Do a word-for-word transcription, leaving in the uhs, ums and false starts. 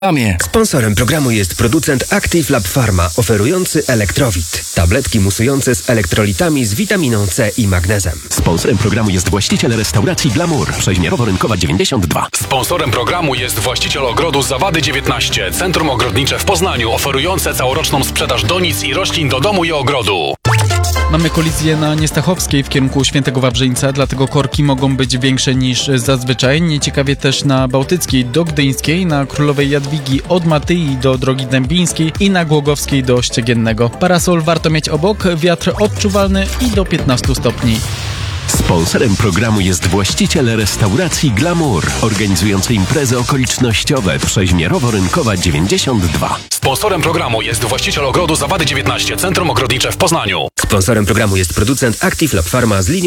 Sponsorem programu jest producent Active Lab Pharma, oferujący Elektrowit. Tabletki musujące z elektrolitami z witaminą C i magnezem. Sponsorem programu jest właściciel restauracji Glamour, Przeźmierowo-Rynkowa dziewięćdziesiąt dwa. Sponsorem programu jest właściciel ogrodu Zawady dziewiętnaście, centrum ogrodnicze w Poznaniu, oferujące całoroczną sprzedaż donic i roślin do domu i ogrodu. Mamy kolizję na Niestachowskiej w kierunku Świętego Wawrzyńca, dlatego korki mogą być większe niż zazwyczaj. Nieciekawie też na Bałtyckiej do Gdyńskiej, na Królowej Jadwigi od Matyi do Drogi Dębińskiej i na Głogowskiej do Ściegiennego. Parasol warto mieć obok, wiatr odczuwalny i do piętnastu stopni. Sponsorem programu jest właściciel restauracji Glamour, organizujący imprezy okolicznościowe Przeźmierowo-Rynkowa dziewięćdziesiąt dwa. Sponsorem programu jest właściciel ogrodu Zawady dziewiętnaście, centrum ogrodnicze w Poznaniu. Sponsorem programu jest producent Active Lab Pharma z linią